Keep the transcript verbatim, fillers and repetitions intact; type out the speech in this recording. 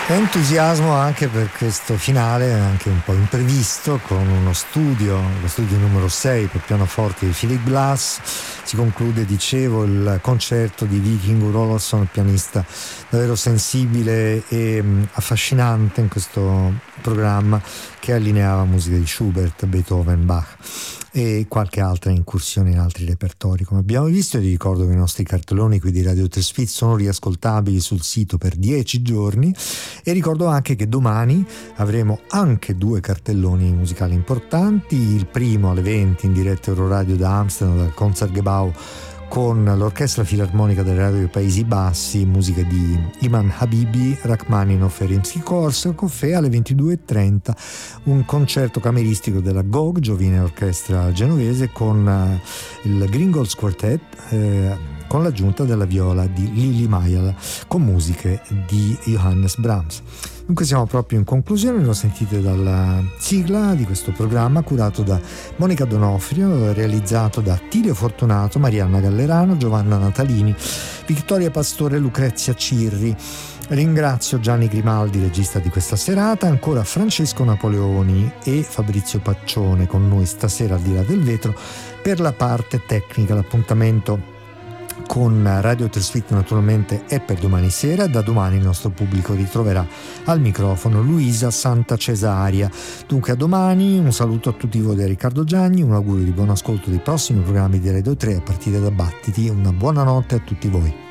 Entusiasmo anche per questo finale, anche un po' imprevisto, con uno studio, lo studio numero sei per pianoforte di Philip Glass. Si conclude, dicevo, il concerto di Viking Olafsson, pianista davvero sensibile e mh, affascinante in questo programma, che allineava musica di Schubert, Beethoven, Bach e qualche altra incursione in altri repertori, come abbiamo visto. E vi ricordo che i nostri cartelloni qui di Radio tre Spit sono riascoltabili sul sito per dieci giorni, e ricordo anche che domani avremo anche due cartelloni musicali importanti. Il primo alle venti in diretta Euroradio da Amsterdam, dal Concertgebouw, con l'Orchestra Filarmonica delle Radio dei Paesi Bassi, musica di Iman Habibi, Rachmaninoff e Rimsky-Korsakov, e alle ventidue e trenta un concerto cameristico della G O G, Giovine Orchestra Genovese, con uh, il Gringolds Quartet, eh, con l'aggiunta della viola di Lili Mayala, con musiche di Johannes Brahms. Dunque siamo proprio in conclusione, lo sentite dalla sigla di questo programma curato da Monica Donofrio, realizzato da Tilio Fortunato, Marianna Gallerano, Giovanna Natalini, Vittoria Pastore, Lucrezia Cirri. Ringrazio Gianni Grimaldi, regista di questa serata, ancora Francesco Napoleoni e Fabrizio Paccione con noi stasera al di là del vetro per la parte tecnica. L'appuntamento con Radio tre Spit naturalmente è per domani sera. Da domani il nostro pubblico ritroverà al microfono Luisa Santa Cesaria. Dunque a domani, un saluto a tutti voi da Riccardo Gianni, un augurio di buon ascolto dei prossimi programmi di Radio tre a partire da Battiti, una buona notte a tutti voi.